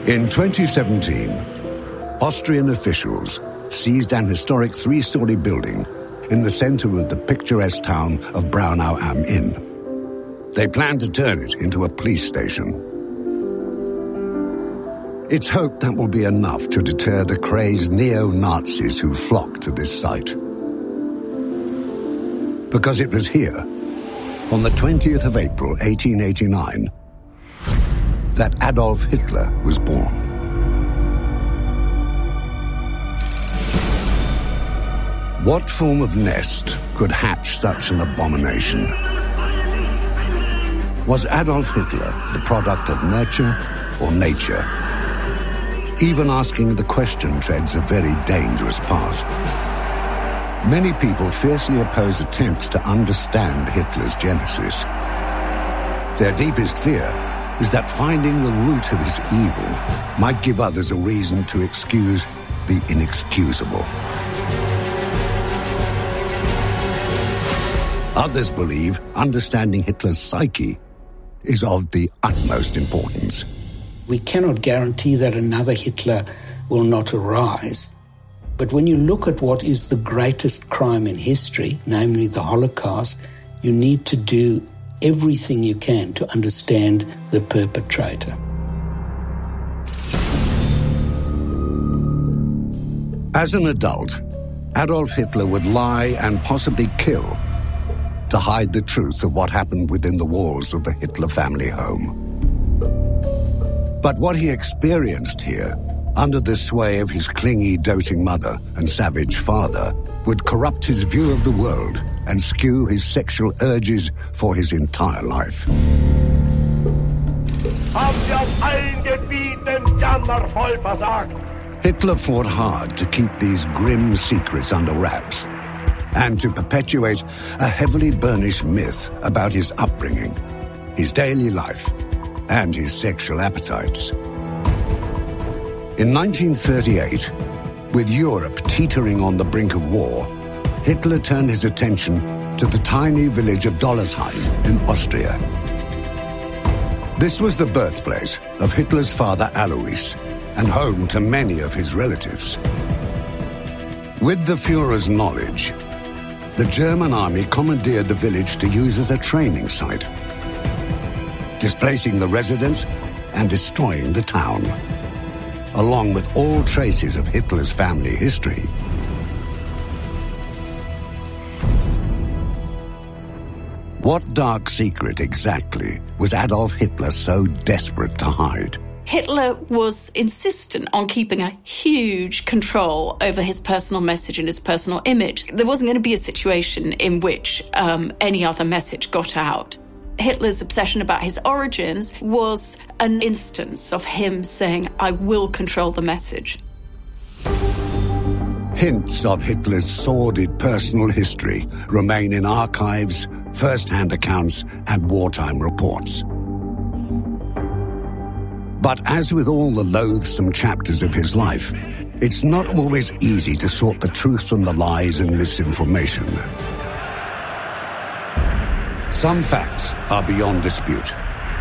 In 2017, Austrian officials seized an historic 3-story building in the center of the picturesque town of Braunau am Inn. They planned to turn it into a police station. It's hoped that will be enough to deter the crazed neo-Nazis who flock to this site. Because it was here, on the 20th of April, 1889, that Adolf Hitler was born. What form of nest could hatch such an abomination? Was Adolf Hitler the product of nurture or nature? Even asking the question treads a very dangerous path. Many people fiercely oppose attempts to understand Hitler's genesis. Their deepest fear is that finding the root of his evil might give others a reason to excuse the inexcusable. Others believe understanding Hitler's psyche is of the utmost importance. We cannot guarantee that another Hitler will not arise. But when you look at what is the greatest crime in history, namely the Holocaust, you need to do everything you can to understand the perpetrator. As an adult, Adolf Hitler would lie and possibly kill to hide the truth of what happened within the walls of the Hitler family home. But what he experienced here, under the sway of his clingy, doting mother and savage father, would corrupt his view of the world and skew his sexual urges for his entire life. Hitler fought hard to keep these grim secrets under wraps and to perpetuate a heavily burnished myth about his upbringing, his daily life, and his sexual appetites. In 1938, with Europe teetering on the brink of war, Hitler turned his attention to the tiny village of Dollersheim in Austria. This was the birthplace of Hitler's father Alois and home to many of his relatives. With the Führer's knowledge, the German army commandeered the village to use as a training site, displacing the residents and destroying the town, along with all traces of Hitler's family history. What dark secret exactly was Adolf Hitler so desperate to hide? Hitler was insistent on keeping a huge control over his personal message and his personal image. There wasn't going to be a situation in which any other message got out. Hitler's obsession about his origins was an instance of him saying, I will control the message. Hints of Hitler's sordid personal history remain in archives, first-hand accounts, and wartime reports. But as with all the loathsome chapters of his life, it's not always easy to sort the truth from the lies and misinformation. Some facts are beyond dispute.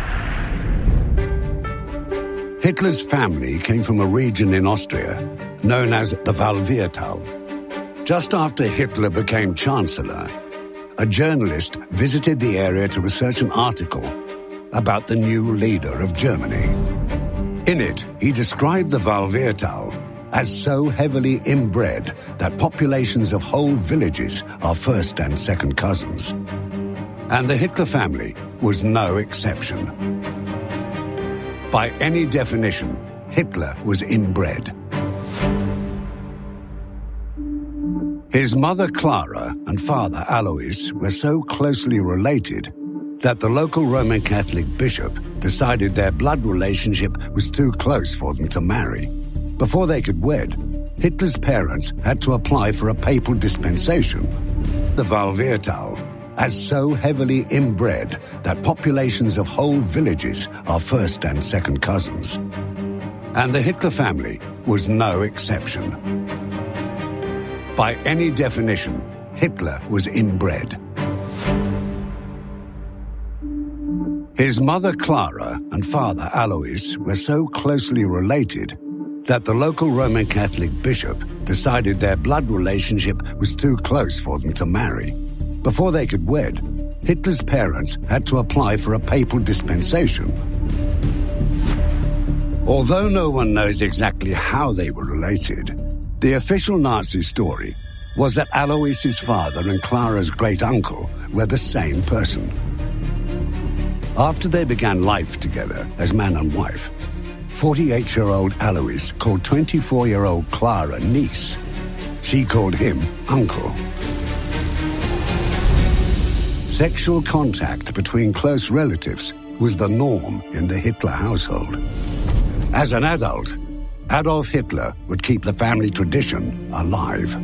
Hitler's family came from a region in Austria known as the Walviertal. Just after Hitler became Chancellor, a journalist visited the area to research an article about the new leader of Germany. In it, he described the Walviertal as so heavily inbred that populations of whole villages are first and second cousins. And the Hitler family was no exception. By any definition, Hitler was inbred. His mother Clara and father Alois were so closely related that the local Roman Catholic bishop decided their blood relationship was too close for them to marry. Before they could wed, Hitler's parents had to apply for a papal dispensation. The Walviertal, as so heavily inbred that populations of whole villages are first and second cousins. And the Hitler family was no exception. By any definition, Hitler was inbred. His mother Clara and father Alois were so closely related that the local Roman Catholic bishop decided their blood relationship was too close for them to marry. Before they could wed, Hitler's parents had to apply for a papal dispensation. Although no one knows exactly how they were related, the official Nazi story was that Alois's father and Clara's great-uncle were the same person. After they began life together as man and wife, 48-year-old Alois called 24-year-old Clara niece. She called him uncle. Sexual contact between close relatives was the norm in the Hitler household. As an adult, Adolf Hitler would keep the family tradition alive.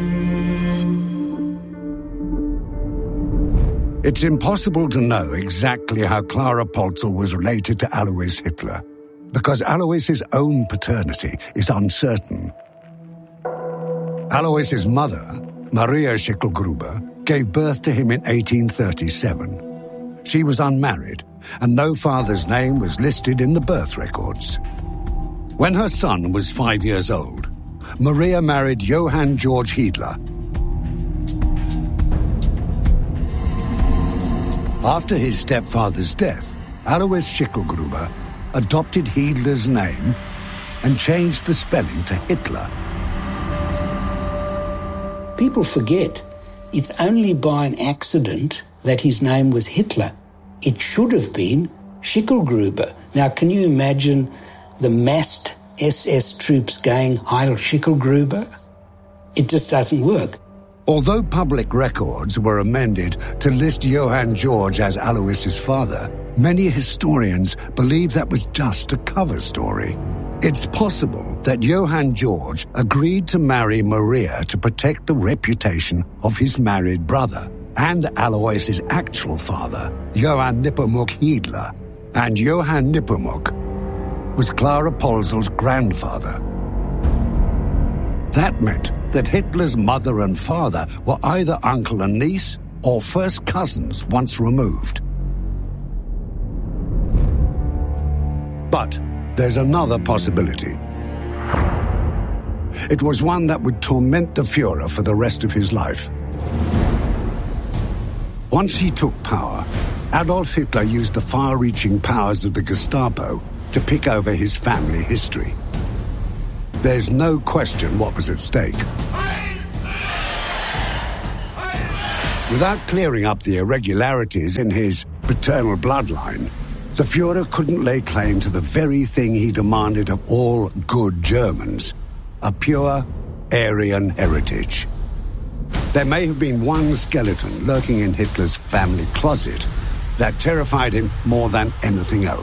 It's impossible to know exactly how Clara Polzl was related to Alois Hitler, because Alois's own paternity is uncertain. Alois's mother, Maria Schicklgruber, gave birth to him in 1837. She was unmarried, and no father's name was listed in the birth records. When her son was 5 years old, Maria married Johann Georg Hiedler. After his stepfather's death, Alois Schicklgruber adopted Hiedler's name and changed the spelling to Hitler. People forget it's only by an accident that his name was Hitler. It should have been Schicklgruber. Now, can you imagine the massed SS troops going Heil Schicklgruber? It just doesn't work. Although public records were amended to list Johann Georg as Alois's father, many historians believe that was just a cover story. It's possible that Johann Georg agreed to marry Maria to protect the reputation of his married brother and Alois's actual father, Johann Nepomuk Hiedler. And Johann Nepomuk was Clara Polzl's grandfather. That meant that Hitler's mother and father were either uncle and niece or first cousins once removed. But there's another possibility. It was one that would torment the Führer for the rest of his life. Once he took power, Adolf Hitler used the far-reaching powers of the Gestapo to pick over his family history. There's no question what was at stake. Without clearing up the irregularities in his paternal bloodline, the Führer couldn't lay claim to the very thing he demanded of all good Germans, a pure Aryan heritage. There may have been one skeleton lurking in Hitler's family closet that terrified him more than anything else.